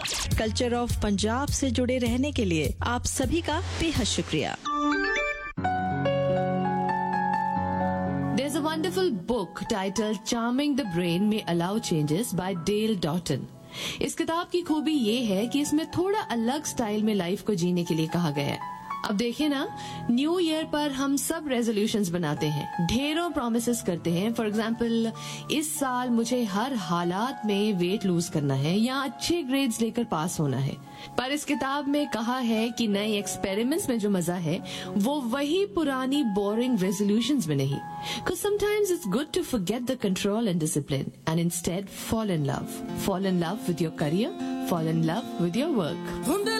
Culture of Punjab से जुड़े रहने के लिए आप सभी का बेहद शुक्रिया। There's a wonderful book titled Charming the Brain May Allow Changes by Dale Doughton. इस किताब की खूबी ये है कि इसमें थोड़ा अलग स्टाइल में लाइफ को जीने के लिए कहा गया है। अब देखिए ना, न्यू ईयर पर हम सब रेजोल्यूशंस बनाते हैं, ढेरों प्रोमिसेस करते हैं। फॉर एग्जाम्पल, इस साल मुझे हर हालात में वेट लूज करना है या अच्छे ग्रेड्स लेकर पास होना है। पर इस किताब में कहा है कि नए एक्सपेरिमेंट्स में जो मजा है वो वही पुरानी बोरिंग रेजोल्यूशंस में नहीं। Because sometimes it's good to forget the control and discipline and instead fall in love. Fall in love with your career, fall in love with your work.